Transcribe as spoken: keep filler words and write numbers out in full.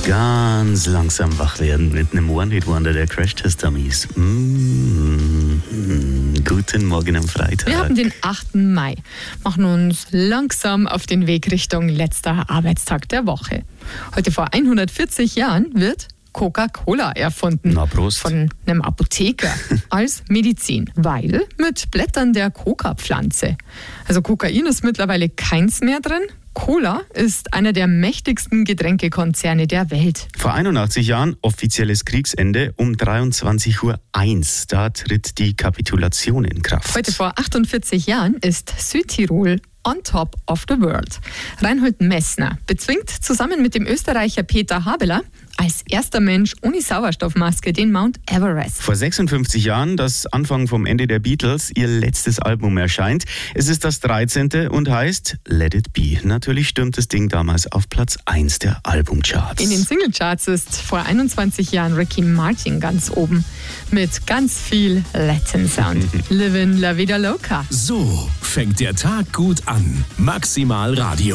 Ganz langsam wach werden mit einem One-Hit-Wonder der Crash-Test-Dummies. Mm, mm, guten Morgen am Freitag. Wir haben den achten Mai, machen uns langsam auf den Weg Richtung letzter Arbeitstag der Woche. Heute vor hundertvierzig Jahren wird Coca-Cola erfunden. Na, Prost. Von einem Apotheker als Medizin, weil mit Blättern der Coca-Pflanze. Also Kokain ist mittlerweile keins mehr drin. Cola ist einer der mächtigsten Getränkekonzerne der Welt. Vor einundachtzig Jahren offizielles Kriegsende um dreiundzwanzig Uhr eins. Da tritt die Kapitulation in Kraft. Heute vor achtundvierzig Jahren ist Südtirol on top of the world. Reinhold Messner bezwingt zusammen mit dem Österreicher Peter Habeler als erster Mensch ohne Sauerstoffmaske den Mount Everest. Vor sechsundfünfzig Jahren, das Anfang vom Ende der Beatles, ihr letztes Album erscheint. Es ist das dreizehnte und heißt Let It Be. Natürlich stürmt das Ding damals auf Platz eins der Albumcharts. In den Singlecharts ist vor einundzwanzig Jahren Ricky Martin ganz oben mit ganz viel Latin Sound. Livin' La Vida Loca. So fängt der Tag gut an. Maximal Radio.